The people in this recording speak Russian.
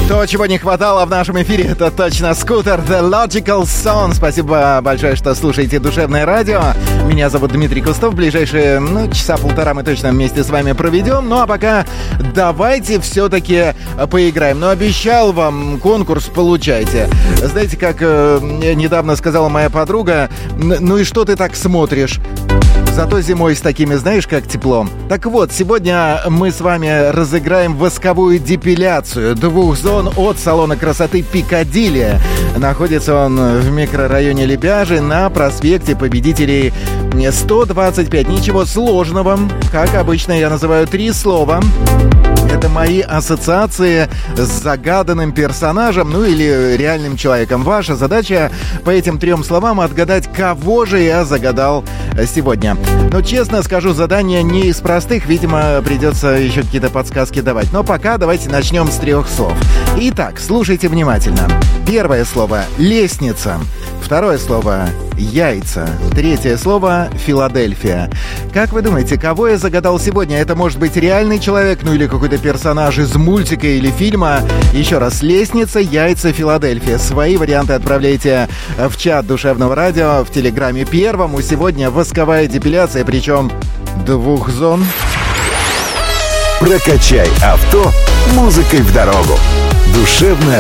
То, чего не хватало в нашем эфире, это точно скутер The Logical Song. Спасибо большое, что слушаете Душевное радио. Меня зовут Дмитрий Кустов. Ближайшие часа полтора мы точно вместе с вами проведем. Ну а пока давайте все-таки поиграем. Но обещал вам конкурс, получайте. Знаете, как недавно сказала моя подруга, ну и что ты так смотришь? Зато зимой с такими, знаешь, как тепло. Так вот, сегодня мы с вами разыграем восковую депиляцию 2 зон от салона красоты «Пикадилли». Находится он в микрорайоне Лебяжий на проспекте Победителей 125. Ничего сложного. Как обычно, я называю 3 слова. Это мои ассоциации с загаданным персонажем, ну или реальным человеком. Ваша задача по этим 3 словам отгадать, кого же я загадал сегодня. Но честно скажу, задание не из простых, видимо, придется еще какие-то подсказки давать. Но пока давайте начнем с 3 слов. Итак, слушайте внимательно. Первое слово — лестница. Второе слово — яйца. Третье слово — Филадельфия. Как вы думаете, кого я загадал сегодня? Это может быть реальный человек, ну или какой-то персонаж из мультика или фильма. Еще раз, лестница, яйца, Филадельфия. Свои варианты отправляйте в чат Душевного радио в Телеграме первому. Сегодня восковая депиляция, причем 2 зон. Прокачай авто музыкой в дорогу. Душевное